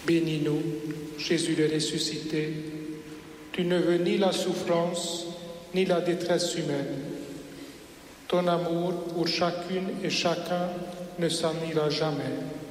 Bénis-nous, Jésus le ressuscité. Tu ne veux ni la souffrance, ni la détresse humaine. Ton amour pour chacune et chacun ne s'en ira jamais.